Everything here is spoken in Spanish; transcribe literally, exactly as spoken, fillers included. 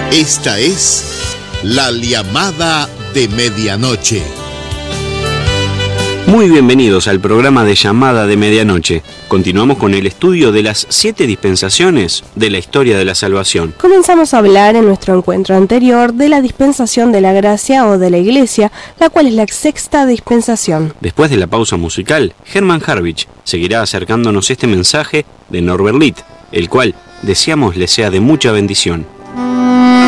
Esta es la llamada de medianoche. Muy bienvenidos al programa de Llamada de Medianoche. Continuamos con el estudio de las siete dispensaciones de la historia de la salvación. Comenzamos a hablar en nuestro encuentro anterior de la dispensación de la gracia o de la iglesia, la cual es la sexta dispensación. Después de la pausa musical, Hermann Harvich seguirá acercándonos este mensaje de Norbert Litt, el cual deseamos le sea de mucha bendición.